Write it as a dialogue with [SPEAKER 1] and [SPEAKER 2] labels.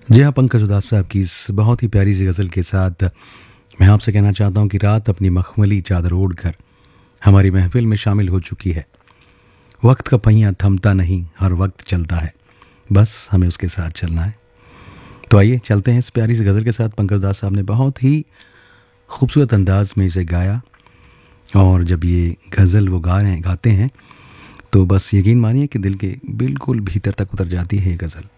[SPEAKER 1] जी हाँ, पंकज उधास साहब की इस बहुत ही प्यारी सी गज़ल के साथ मैं आपसे कहना चाहता हूँ कि रात अपनी मखमली चादर ओढ़कर हमारी महफ़िल में शामिल हो चुकी है। वक्त का पहिया थमता नहीं, हर वक्त चलता है, बस हमें उसके साथ चलना है। तो आइए चलते हैं इस प्यारी सी गज़ल के साथ। पंकज उधास साहब ने बहुत ही खूबसूरत अंदाज में इसे गाया, और जब ये गज़ल वो गाते हैं तो बस यकीन मानिए कि दिल के बिल्कुल भीतर तक उतर जाती है ये गज़ल।